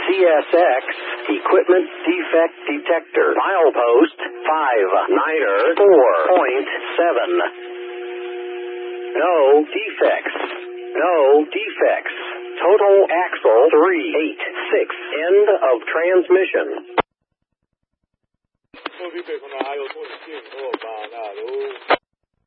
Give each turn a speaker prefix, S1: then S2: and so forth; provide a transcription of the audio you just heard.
S1: CSX equipment defect detector. Milepost 59er 4.7. No defects. No defects. Total axle 386. End of transmission.
S2: 说必备可能还有多一些以后把那都。